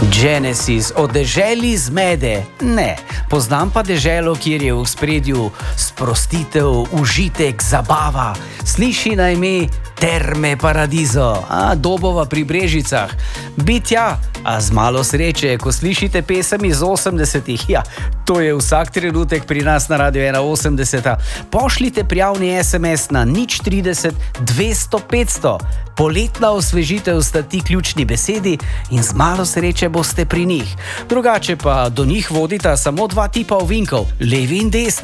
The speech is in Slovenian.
Genesis o deželi zmede. Ne, poznam pa deželo, kjer je v spredju sprostitev, užitek, zabava. Sliši na ime Terme Paradiso, Dobova pri Brežicah. Bitja, a z malo sreče, ko slišite pesem iz 80-ih, ja, to je vsak trenutek pri nas na Radio 81. Pošljite prijavni SMS na 030 200 500. Poletna osvežitev sta ti ključni besedi in z malo sreče boste pri njih. Drugače pa do njih vodita samo dva tipa ovinkov, levi in desni.